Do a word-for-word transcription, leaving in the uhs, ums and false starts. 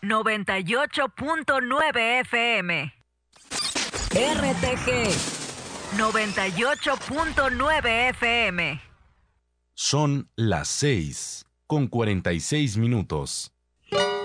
noventa y ocho punto nueve F M. R T G noventa y ocho punto nueve F M. Son las seis con cuarenta y seis minutos.